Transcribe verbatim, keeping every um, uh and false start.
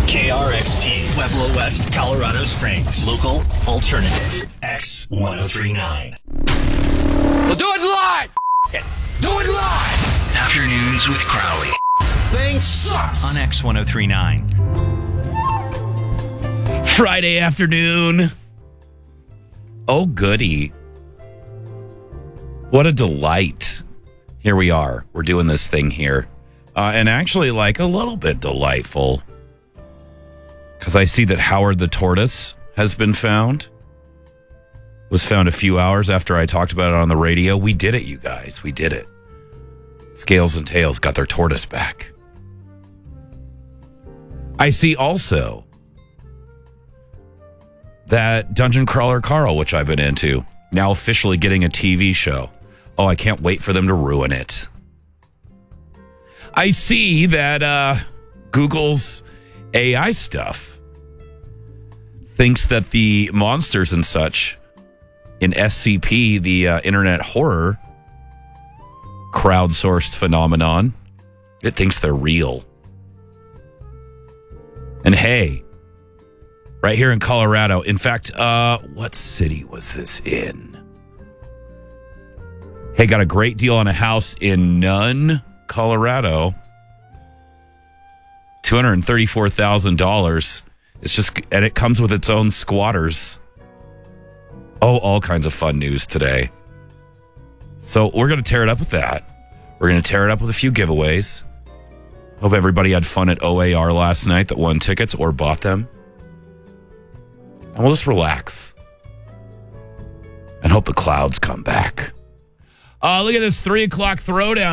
K R X P, Pueblo West, Colorado Springs. Local alternative. X ten thirty-nine. We'll do it live! F- it. Do it live! Afternoons with Crowley. Thing sucks! On X ten thirty-nine. Friday afternoon. Oh, goody. What a delight. Here we are. We're doing this thing here. Uh, and actually, like, a little bit delightful. Because I see that Howard the Tortoise has been found. Was found a few hours after I talked about it on the radio. We did it, you guys. We did it. Scales and Tails got their tortoise back. I see also that Dungeon Crawler Carl, which I've been into, now officially getting a T V show. Oh, I can't wait for them to ruin it. I see that uh, Google's A I stuff thinks that the monsters and such in S C P, the uh, Internet Horror crowdsourced phenomenon, it thinks they're real. And hey, right here in Colorado, in fact, uh, what city was this in? Hey, got a great deal on a house in Nunn, Colorado. two hundred thirty-four thousand dollars. It's just, and it comes with its own squatters. Oh, all kinds of fun news today. So we're going to tear it up with that. We're going to tear it up with a few giveaways. Hope everybody had fun at O A R last night that won tickets or bought them. And we'll just relax. And hope the clouds come back. Uh, look at this three o'clock throwdown.